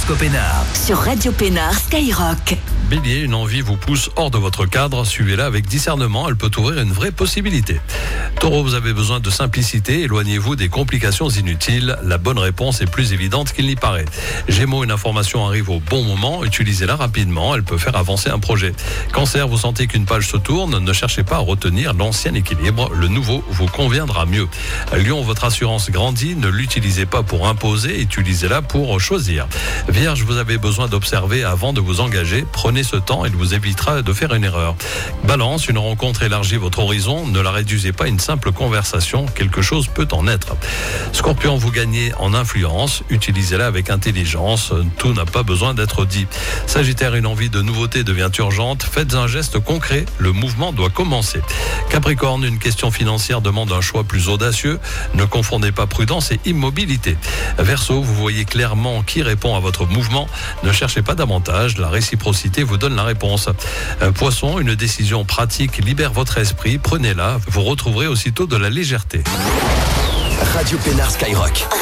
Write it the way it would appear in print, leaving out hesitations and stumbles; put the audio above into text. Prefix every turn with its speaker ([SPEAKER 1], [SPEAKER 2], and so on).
[SPEAKER 1] l'horoscope Pénard.
[SPEAKER 2] Sur Radio Pénard Skyrock.
[SPEAKER 3] Bélier, une envie vous pousse hors de votre cadre. Suivez-la avec discernement, elle peut ouvrir une vraie possibilité. Taureau, vous avez besoin de simplicité. Éloignez-vous des complications inutiles. La bonne réponse est plus évidente qu'il n'y paraît. Gémeaux, une information arrive au bon moment. Utilisez-la rapidement, elle peut faire avancer un projet. Cancer, vous sentez qu'une page se tourne. Ne cherchez pas à retenir l'ancien équilibre. Le nouveau vous conviendra mieux. Lion, votre assurance grandit. Ne l'utilisez pas pour imposer. Utilisez-la pour choisir. Vierge, vous avez besoin d'observer avant de vous engager. Prenez ce temps, il vous évitera de faire une erreur. Balance, une rencontre élargit votre horizon. Ne la réduisez pas à une simple conversation. Quelque chose peut en être. Scorpion, vous gagnez en influence. Utilisez-la avec intelligence. Tout n'a pas besoin d'être dit. Sagittaire, une envie de nouveauté devient urgente. Faites un geste concret. Le mouvement doit commencer. Capricorne, une question financière demande un choix plus audacieux. Ne confondez pas prudence et immobilité. Verseau, vous voyez clairement qui répond à votre mouvement. Ne cherchez pas davantage. La réciprocité vous donne la réponse. Poisson, une décision pratique libère votre esprit. Prenez-la. Vous retrouverez aussitôt de la légèreté.
[SPEAKER 1] Radio Pénard Skyrock.